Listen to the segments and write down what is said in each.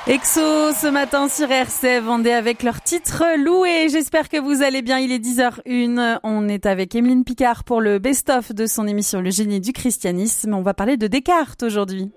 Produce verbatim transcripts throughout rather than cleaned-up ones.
Exo ce matin sur R C F Vendée avec leur titre loué. J'espère que vous allez bien. Il est dix heures une. On est avec Emeline Picard pour le best-of de son émission Le génie du christianisme. On va parler de Descartes aujourd'hui.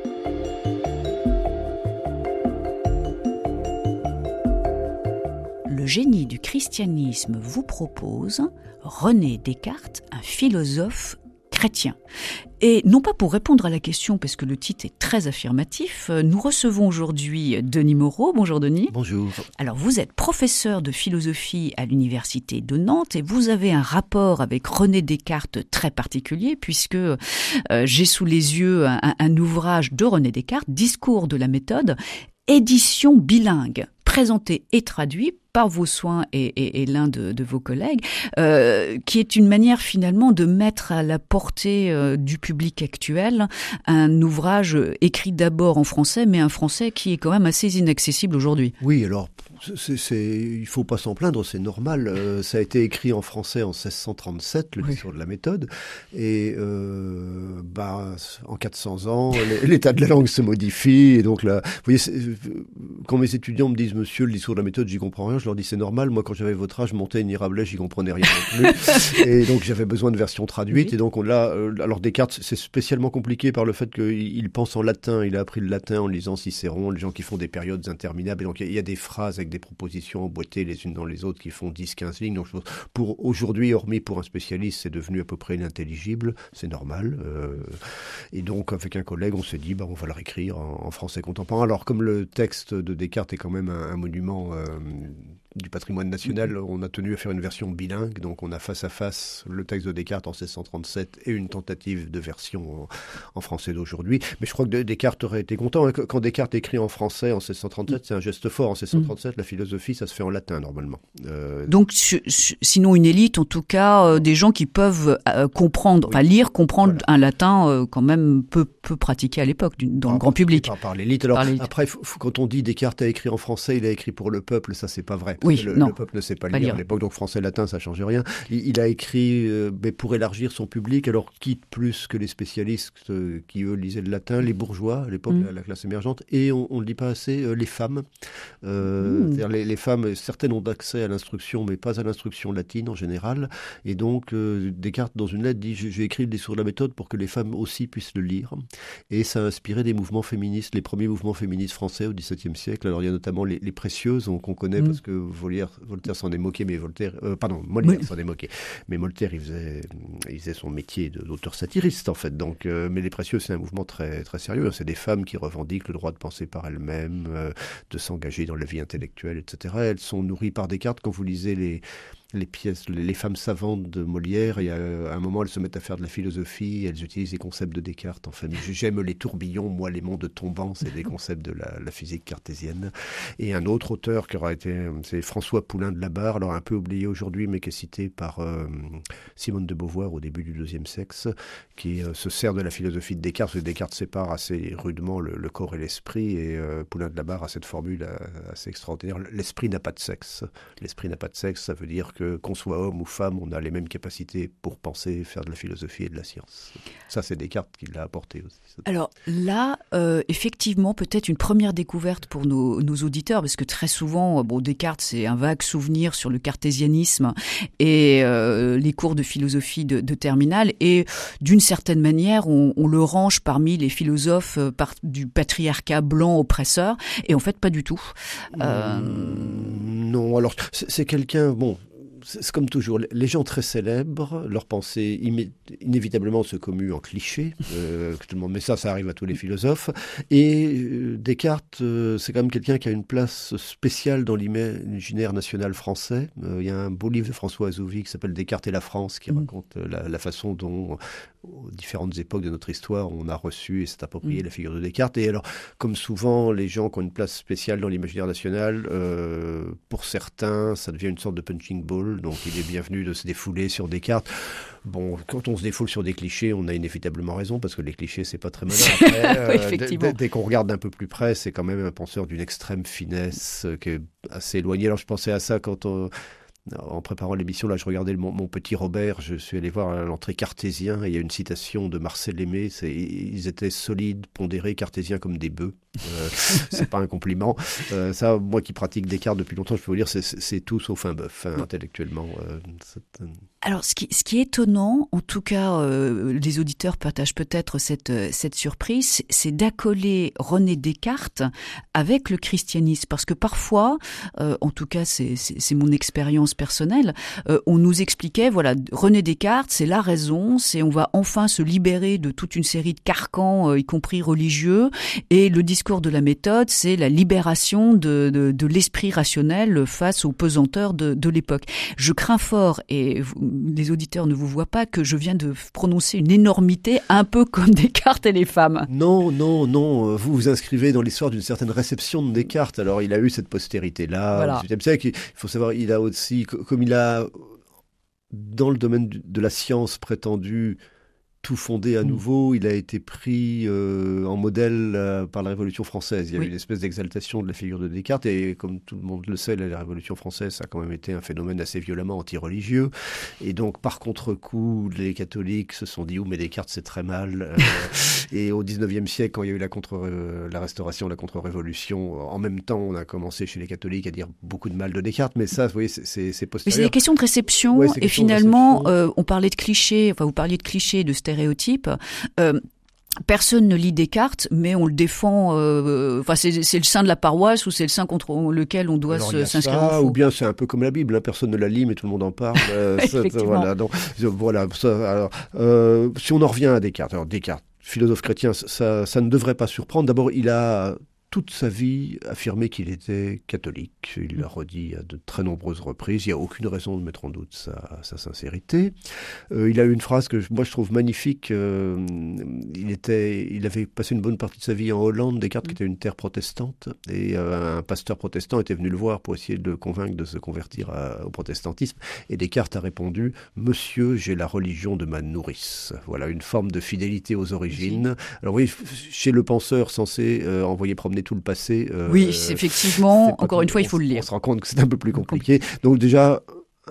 Le génie du christianisme vous propose René Descartes, un philosophe chrétien. Et non pas pour répondre à la question, parce que le titre est très affirmatif, nous recevons aujourd'hui Denis Moreau. Bonjour Denis. Bonjour. Alors vous êtes professeur de philosophie à l'université de Nantes et vous avez un rapport avec René Descartes très particulier, puisque euh, j'ai sous les yeux un, un ouvrage de René Descartes, Discours de la méthode, édition bilingue, présenté et traduit par vos soins et, et, et l'un de, de vos collègues, euh, qui est une manière finalement de mettre à la portée euh, du public actuel un ouvrage écrit d'abord en français, mais un français qui est quand même assez inaccessible aujourd'hui. Oui, alors c'est, c'est, il faut pas s'en plaindre, c'est normal. Euh, ça a été écrit en français en seize cent trente-sept, le discours oui. de la méthode, et euh, bah, en quatre cents ans, l'état de la langue se modifie, et donc là, vous voyez, c'est, quand mes étudiants me disent « Monsieur, le discours de la méthode, j'y comprends rien », je leur dis c'est normal, moi quand j'avais votre âge, Montaigne et Rabelais, j'y comprenais rien non plus. Et donc j'avais besoin de versions traduites. Oui. Et donc on l'a. Euh, alors Descartes, c'est spécialement compliqué par le fait qu'il pense en latin. Il a appris le latin en lisant Cicéron, les gens qui font des périodes interminables. Et donc il y, y a des phrases avec des propositions emboîtées les unes dans les autres qui font dix quinze lignes. Donc pour aujourd'hui, hormis pour un spécialiste, c'est devenu à peu près inintelligible. C'est normal. Euh, et donc avec un collègue, on s'est dit bah on va le réécrire en, en français contemporain. Alors comme le texte de Descartes est quand même un, un monument euh, du patrimoine national, on a tenu à faire une version bilingue, donc on a face à face le texte de Descartes en seize cent trente-sept et une tentative de version en, en français d'aujourd'hui. Mais je crois que Descartes aurait été content. Hein. Quand Descartes écrit en français en seize cent trente-sept, c'est un geste fort. En seize cent trente-sept, la philosophie, ça se fait en latin normalement. Euh... Donc, su- su- sinon une élite, en tout cas, euh, des gens qui peuvent euh, comprendre, oui. enfin lire, comprendre voilà. un latin euh, quand même peu, peu pratiqué à l'époque du, dans par, le grand public. Par, par l'élite. Alors par l'élite. Après, f- f- quand on dit Descartes a écrit en français, il a écrit pour le peuple, ça c'est pas vrai. Oui, le, non. le peuple ne sait pas, pas lire, lire à l'époque, donc français-latin, ça ne change rien. Il, il a écrit euh, mais pour élargir son public, alors quitte plus que les spécialistes euh, qui, eux, lisaient le latin, les bourgeois, à l'époque, mmh. la, la classe émergente, et on ne lit pas assez euh, les femmes. Euh, mmh. C'est-à-dire les, les femmes, certaines ont accès à l'instruction, mais pas à l'instruction latine en général. Et donc, euh, Descartes, dans une lettre, dit « J'ai écrit le discours de la méthode pour que les femmes aussi puissent le lire. » Et ça a inspiré des mouvements féministes, les premiers mouvements féministes français au dix-septième siècle. Alors, il y a notamment les, les précieuses, qu'on connaît mmh. parce que Voltaire, Voltaire s'en est moqué, mais Voltaire, euh, pardon, Molière oui. s'en est moqué. Mais Voltaire, il faisait, il faisait son métier de, d'auteur satiriste, en fait. Donc, euh, mais les précieuses, c'est un mouvement très, très sérieux. C'est des femmes qui revendiquent le droit de penser par elles-mêmes, euh, de s'engager dans la vie intellectuelle, et cetera. Elles sont nourries par Descartes. Quand vous lisez les, les pièces, les, les femmes savantes de Molière, il y a à un moment, elles se mettent à faire de la philosophie, elles utilisent les concepts de Descartes. Enfin, j'aime les tourbillons, moi, les mondes tombants, c'est des concepts de la, la physique cartésienne. Et un autre auteur qui aura été, c'est François Poulain de la Barre, alors un peu oublié aujourd'hui, mais qui est cité par euh, Simone de Beauvoir au début du deuxième sexe, qui euh, se sert de la philosophie de Descartes, parce que Descartes sépare assez rudement le, le corps et l'esprit, et euh, Poulain de la Barre a cette formule assez extraordinaire. L'esprit n'a pas de sexe. L'esprit n'a pas de sexe, ça veut dire que qu'on soit homme ou femme, on a les mêmes capacités pour penser, faire de la philosophie et de la science. Ça, c'est Descartes qui l'a apporté aussi. Alors là, euh, effectivement, peut-être une première découverte pour nos, nos auditeurs, parce que très souvent, bon, Descartes, c'est un vague souvenir sur le cartésianisme et euh, les cours de philosophie de, de terminale, et d'une certaine manière, on, on le range parmi les philosophes euh, par, du patriarcat blanc oppresseur, et en fait, pas du tout. Euh... Non, alors, c'est, c'est quelqu'un, bon... C'est comme toujours, les gens très célèbres, leurs pensées imé- inévitablement se commuent en clichés, euh, que tout le monde, mais ça, ça arrive à tous les philosophes. Et euh, Descartes, euh, c'est quand même quelqu'un qui a une place spéciale dans l'imaginaire national français. Euh, il y a un beau livre de François Azouvi qui s'appelle Descartes et la France, qui mmh. raconte la, la façon dont, aux différentes époques de notre histoire, on a reçu et s'est approprié mmh. la figure de Descartes. Et alors, comme souvent, les gens qui ont une place spéciale dans l'imaginaire national, euh, pour certains, ça devient une sorte de punching ball. Donc il est bienvenu de se défouler sur Descartes. Bon, quand on se défoule sur des clichés, on a inévitablement raison, parce que les clichés, c'est pas très malin. Après, euh, Effectivement. Dès, dès qu'on regarde d'un peu plus près, c'est quand même un penseur d'une extrême finesse, euh, qui est assez éloigné. Alors je pensais à ça quand on... en préparant l'émission, là, je regardais mon, mon petit Robert, je suis allé voir à l'entrée cartésien, et il y a une citation de Marcel Aimé, c'est, ils étaient solides, pondérés, cartésiens comme des bœufs. Euh, c'est pas un compliment. Euh, ça, moi qui pratique Descartes depuis longtemps, je peux vous dire, c'est, c'est, c'est tout sauf un bœuf, hein, intellectuellement. Euh, c'est un... Alors, ce qui, ce qui est étonnant, en tout cas, euh, les auditeurs partagent peut-être cette, cette surprise, c'est d'accoler René Descartes avec le christianisme. Parce que parfois, euh, en tout cas, c'est, c'est, c'est mon expérience personnelle, euh, on nous expliquait, voilà, René Descartes, c'est la raison, c'est on va enfin se libérer de toute une série de carcans, euh, y compris religieux, et le discours de la méthode, c'est la libération de, de, de l'esprit rationnel face aux pesanteurs de, de l'époque. Je crains fort, et vous, les auditeurs ne vous voient pas, que je viens de prononcer une énormité, un peu comme Descartes et les femmes. Non, non, non. Vous vous inscrivez dans l'histoire d'une certaine réception de Descartes. Alors, il a eu cette postérité-là. Voilà. Au dix-huitième siècle, il faut savoir, il a aussi, comme il a, dans le domaine de la science prétendue, tout fondé à nouveau, mmh. il a été pris euh, en modèle euh, par la Révolution française. Il y a oui. eu une espèce d'exaltation de la figure de Descartes, et comme tout le monde le sait, la, la Révolution française, ça a quand même été un phénomène assez violemment anti-religieux. Et donc, par contre-coup, les catholiques se sont dit « Oh, mais Descartes, c'est très mal euh, ». Et au dix-neuvième siècle, quand il y a eu la, contre, euh, la Restauration, la contre-révolution, en même temps, on a commencé chez les catholiques à dire beaucoup de mal de Descartes, mais ça, vous voyez, c'est, c'est, c'est postérieur. Mais c'est des questions de réception, ouais, et finalement, euh, on parlait de clichés, enfin, vous parliez de clichés, de stéréotypes. Euh, personne ne lit Descartes, mais on le défend. Euh, enfin, c'est, c'est le saint de la paroisse ou c'est le saint contre lequel on doit Alors, se, s'inscrire ça, en faux. Ou bien c'est un peu comme la Bible, hein, personne ne la lit, mais tout le monde en parle. Euh, ça, voilà, donc, voilà. Ça, alors, euh, si on en revient à Descartes, alors Descartes, philosophe chrétien, ça, ça ne devrait pas surprendre. D'abord, il a toute sa vie affirmé qu'il était catholique. Il l'a redit à de très nombreuses reprises. Il n'y a aucune raison de mettre en doute sa, sa sincérité. Euh, il a eu une phrase que moi je trouve magnifique. Euh, il, était, il avait passé une bonne partie de sa vie en Hollande, Descartes, qui était une terre protestante. Et euh, un pasteur protestant était venu le voir pour essayer de le convaincre de se convertir à, au protestantisme. Et Descartes a répondu « Monsieur, j'ai la religion de ma nourrice ». Voilà, une forme de fidélité aux origines. Alors oui, chez le penseur censé euh, envoyer promener tout le passé. Euh, oui, c'est effectivement, c'est encore une fois, on, il faut le lire. On se rend compte que c'est un peu plus compliqué. Donc déjà,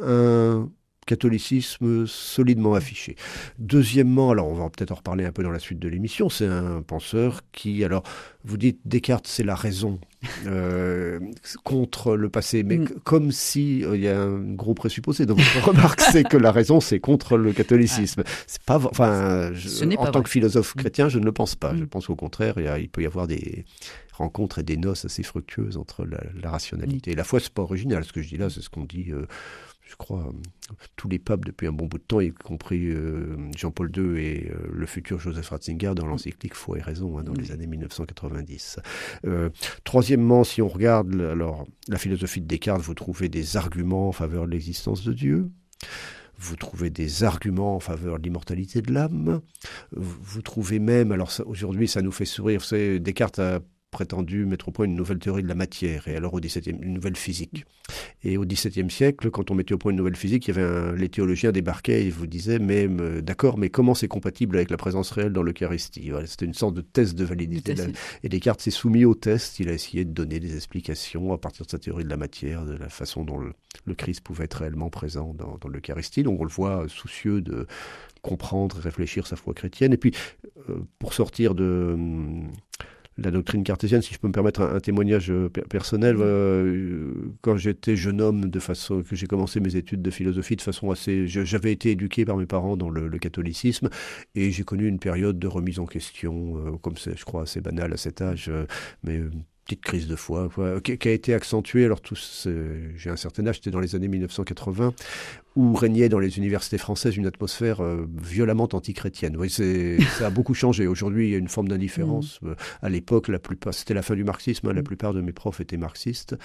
un catholicisme solidement affiché. Deuxièmement, alors on va peut-être en reparler un peu dans la suite de l'émission, c'est un penseur qui, alors vous dites Descartes c'est la raison euh, contre le passé, mais mm. comme si il euh, y a un gros présupposé dans votre remarque, c'est que la raison c'est contre le catholicisme. C'est pas, enfin, je, en tant vrai. que philosophe chrétien, je ne le pense pas. Mm. Je pense qu'au contraire, il, y a, il peut y avoir des rencontres et des noces assez fructueuses entre la, la rationalité mm. et la foi. C'est pas original ce que je dis là, c'est ce qu'on dit. Euh, je crois, tous les papes depuis un bon bout de temps, y compris euh, Jean-Paul deux et euh, le futur Joseph Ratzinger dans l'encyclique Foi et raison, hein, dans oui. les années dix-neuf cent quatre-vingt-dix. Euh, troisièmement, si on regarde alors, la philosophie de Descartes, vous trouvez des arguments en faveur de l'existence de Dieu. Vous trouvez des arguments en faveur de l'immortalité de l'âme. Vous trouvez même, alors ça, aujourd'hui ça nous fait sourire, vous savez, Descartes a prétendu mettre au point une nouvelle théorie de la matière, et alors au dix-septième, une nouvelle physique. Et au dix-septième siècle, quand on mettait au point une nouvelle physique, il y avait un, les théologiens débarquaient et vous disaient, mais euh, d'accord, mais comment c'est compatible avec la présence réelle dans l'Eucharistie? Voilà, c'était une sorte de test de validité. De et Descartes s'est soumis au test, il a essayé de donner des explications à partir de sa théorie de la matière, de la façon dont le, le Christ pouvait être réellement présent dans, dans l'Eucharistie. Donc on le voit soucieux de comprendre et réfléchir sa foi chrétienne. Et puis, euh, pour sortir de... Hum, la doctrine cartésienne, si je peux me permettre un, un témoignage euh, personnel, euh, quand j'étais jeune homme, de façon que j'ai commencé mes études de philosophie de façon assez, je, j'avais été éduqué par mes parents dans le, le catholicisme, et j'ai connu une période de remise en question, euh, comme c'est, je crois, assez banal à cet âge, euh, mais euh, petite crise de foi, quoi, qui, qui a été accentuée. Alors tous, euh, j'ai un certain âge, c'était dans les années dix-neuf cent quatre-vingts, où régnait dans les universités françaises une atmosphère euh, violemment antichrétienne. Oui, c'est, ça a beaucoup changé. Aujourd'hui, il y a une forme d'indifférence. Mmh. À l'époque, la plupart, c'était la fin du marxisme, hein, la plupart de mes profs étaient marxistes.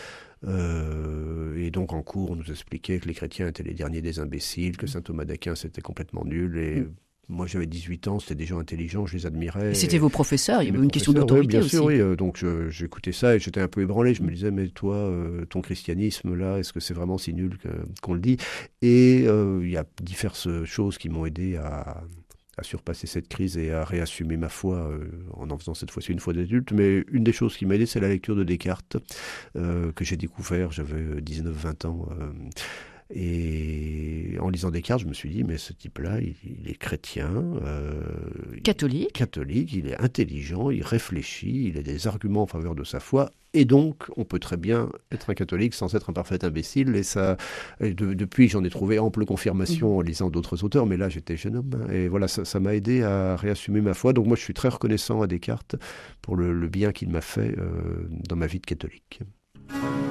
Euh, et donc, en cours, on nous expliquait que les chrétiens étaient les derniers des imbéciles, que saint Thomas d'Aquin, c'était complètement nul. Et mmh. moi, j'avais dix-huit ans, c'était des gens intelligents, je les admirais. Et c'était et vos professeurs, il y avait une question d'autorité oui, bien aussi. Sûr, oui, euh, donc je, j'écoutais ça et j'étais un peu ébranlé. Je me disais, mais toi, euh, ton christianisme, là, est-ce que c'est vraiment si nul que, qu'on le dit? Et euh, il y a diverses choses qui m'ont aidé à, à surpasser cette crise et à réassumer ma foi euh, en en faisant cette fois-ci une foi d'adulte. Mais une des choses qui m'a aidé, c'est la lecture de Descartes, euh, que j'ai découvert, j'avais dix-neuf vingt ans. Euh, Et en lisant Descartes, je me suis dit, mais ce type-là, il, il est chrétien. Euh, catholique. Catholique, il est intelligent, il réfléchit, il a des arguments en faveur de sa foi. Et donc, on peut très bien être un catholique sans être un parfait imbécile. Et ça, et de, depuis, j'en ai trouvé ample confirmation en lisant d'autres auteurs. Mais là, j'étais jeune homme. Hein, et voilà, ça, ça m'a aidé à réassumer ma foi. Donc moi, je suis très reconnaissant à Descartes pour le, le bien qu'il m'a fait euh, dans ma vie de catholique.